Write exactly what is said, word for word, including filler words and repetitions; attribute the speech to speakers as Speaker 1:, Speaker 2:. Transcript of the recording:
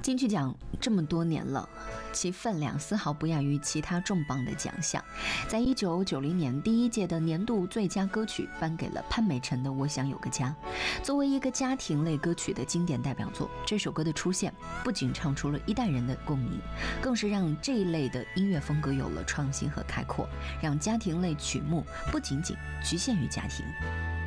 Speaker 1: 金曲奖这么多年了，其分量丝毫不亚于其他重磅的奖项。在一九九零年第一届的年度最佳歌曲颁给了潘美辰的《我想有个家》。作为一个家庭类歌曲的经典代表作，这首歌的出现不仅唱出了一代人的共鸣，更是让这一类的音乐风格有了创新和开阔，让家庭类曲目不仅仅局限于家庭。